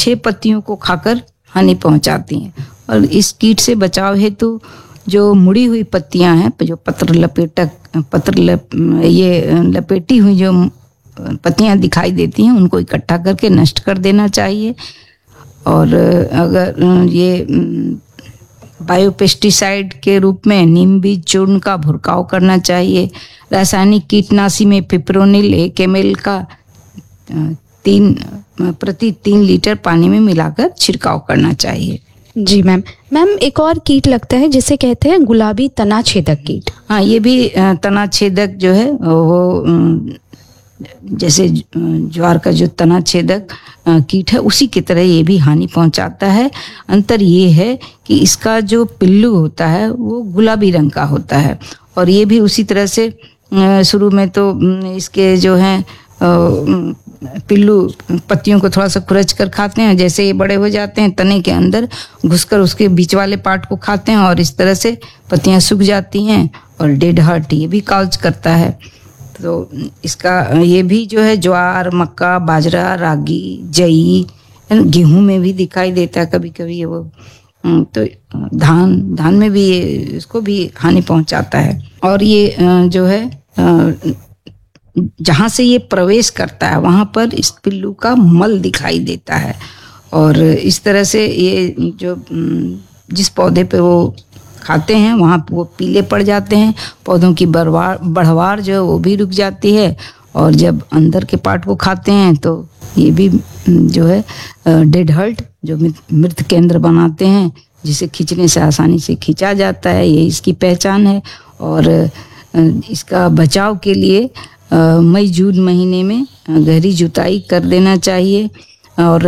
अच्छे पत्तियों को खाकर हानि पहुंचाती हैं। और इस कीट से बचाव हेतु जो मुड़ी हुई पत्तियां हैं, जो लपेटी हुई जो पत्तियां दिखाई देती हैं, उनको इकट्ठा करके नष्ट कर देना चाहिए। और अगर ये बायोपेस्टिसाइड के रूप में नीम बीज चूर्ण का भुरकाव करना चाहिए। रासायनिक कीटनाशी में पिप्रोनिल 1 ml का प्रति 3 लीटर पानी में मिलाकर छिड़काव करना चाहिए। जी मैम। एक और कीट लगता है जिसे कहते हैं गुलाबी तना छेदक कीट। हाँ, ये भी तना छेदक जो है वो जैसे ज्वार का जो तना छेदक कीट है उसी की तरह ये भी हानि पहुंचाता है। अंतर ये है कि इसका जो पिल्लू होता है वो गुलाबी रंग का होता है, और ये भी उसी तरह से शुरू में तो इसके जो हैं पिल्लू पत्तियों को थोड़ा सा खुरच कर खाते हैं। जैसे ये बड़े हो जाते हैं तने के अंदर घुसकर उसके बीच वाले पार्ट को खाते हैं, और इस तरह से पत्तियां सूख जाती हैं और डेड हार्ट ये भी काउज करता है। तो इसका ये भी जो है ज्वार, मक्का, बाजरा, रागी, जई, गेहूं में भी दिखाई देता है कभी कभी ये वो। तो धान में भी ये इसको भी हानि पहुंचाता है। और ये जो है जहाँ से ये प्रवेश करता है वहाँ पर इस पिल्लू का मल दिखाई देता है, और इस तरह से ये जो जिस पौधे पे वो खाते हैं वहाँ वो पीले पड़ जाते हैं, पौधों की बढ़वार जो है वो भी रुक जाती है, और जब अंदर के पार्ट को खाते हैं तो ये भी जो है डेड हार्ट जो मृत केंद्र बनाते हैं, जिसे खींचने से आसानी से खींचा जाता है, ये इसकी पहचान है। और इसका बचाव के लिए मई जून महीने में गहरी जुताई कर देना चाहिए। और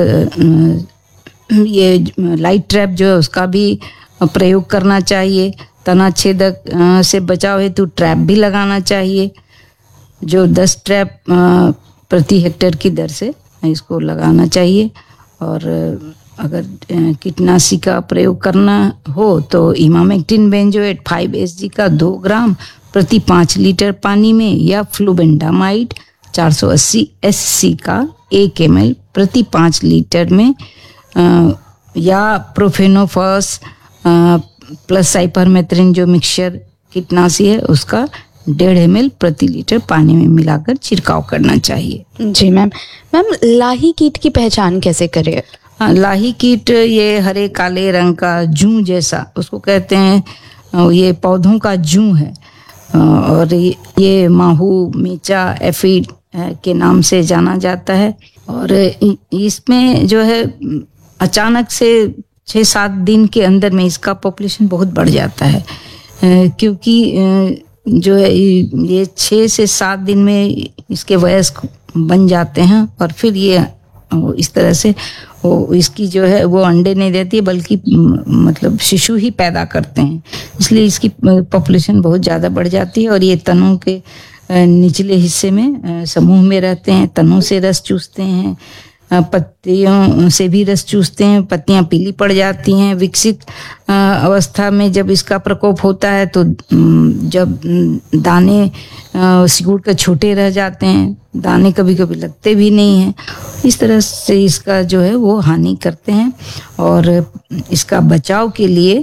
ये लाइट ट्रैप जो है उसका भी प्रयोग करना चाहिए। तना छेदक से बचाव हेतु ट्रैप भी लगाना चाहिए, जो 10 ट्रैप प्रति हेक्टेयर की दर से इसको लगाना चाहिए। और अगर कीटनाशी का प्रयोग करना हो तो इमामेक्टिन बेंजोएट 5 SG का 2 ग्राम प्रति 5 लीटर पानी में, या फ्लूबेंडामाइड 480 SC का 1 ml प्रति 5 लीटर में, या प्रोफेनोफॉस प्लस साइपरमेथ्रिन जो मिक्सचर कीटनाशी है उसका 1.5 ml प्रति लीटर पानी में मिलाकर छिड़काव करना चाहिए। जी मैम। लाही कीट की पहचान कैसे करें? लाही कीट ये हरे काले रंग का जूं जैसा, उसको कहते हैं, ये पौधों का जूं है। और ये माहू, मीचा, एफिड के नाम से जाना जाता है। और इसमें जो है अचानक से 6-7 दिन के अंदर में इसका पॉपुलेशन बहुत बढ़ जाता है, क्योंकि जो है ये 6 से 7 दिन में इसके वयस्क बन जाते हैं, और फिर ये इस तरह से वो इसकी जो है वो अंडे नहीं देती है, बल्कि मतलब शिशु ही पैदा करते हैं, इसलिए इसकी पॉपुलेशन बहुत ज़्यादा बढ़ जाती है। और ये तनों के निचले हिस्से में समूह में रहते हैं, तनों से रस चूसते हैं, पत्तियों से भी रस चूसते हैं, पत्तियां पीली पड़ जाती हैं। विकसित अवस्था में जब इसका प्रकोप होता है तो जब दाने सिकुड़ कर छोटे रह जाते हैं, दाने कभी कभी लगते भी नहीं हैं, इस तरह से इसका जो है वो हानि करते हैं। और इसका बचाव के लिए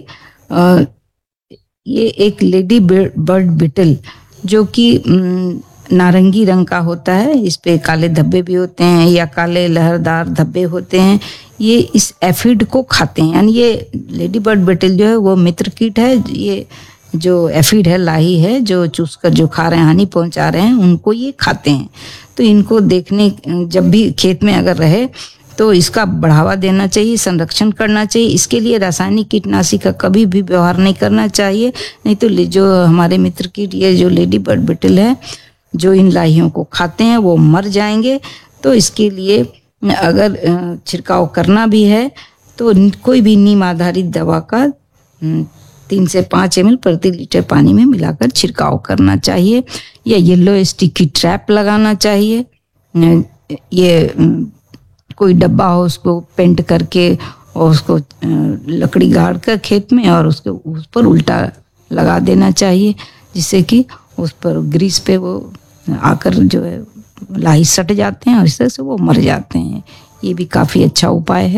ये एक लेडी बर्ड बिटल जो कि नारंगी रंग का होता है, इस पे काले धब्बे भी होते हैं या काले लहरदार धब्बे होते हैं, ये इस एफिड को खाते हैं। यानी ये लेडी बर्ड बिटल जो है वो मित्र कीट है, ये जो एफिड है, लाही है, जो चूसकर जो खा रहे हैं, हानि पहुंचा रहे हैं, उनको ये खाते हैं। तो इनको देखने जब भी खेत में अगर रहे तो इसका बढ़ावा देना चाहिए, संरक्षण करना चाहिए। इसके लिए रासायनिक कीटनाशी का कभी भी व्यवहार नहीं करना चाहिए, नहीं तो जो हमारे मित्र कीट ये जो लेडी बर्ड बिटल है जो इन लाहियों को खाते हैं वो मर जाएंगे। तो इसके लिए अगर छिड़काव करना भी है तो कोई भी नीम आधारित दवा का 3 से 5 ml प्रति लीटर पानी में मिलाकर छिड़काव करना चाहिए, या येलो स्टिकी ट्रैप लगाना चाहिए। ये कोई डब्बा हो उसको पेंट करके और उसको लकड़ी गाड़ कर खेत में और उसके उस पर उल्टा लगा देना चाहिए, जिससे कि उस पर ग्रीस पे वो आकर जो है लाही सट जाते हैं और इस तरह से वो मर जाते हैं। ये भी काफ़ी अच्छा उपाय है।